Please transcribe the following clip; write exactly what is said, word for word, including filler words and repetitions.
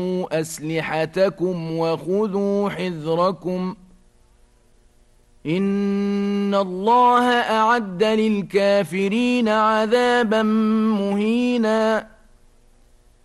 أسلحتكم وخذوا حذركم إن الله أعد للكافرين عذابا مهينا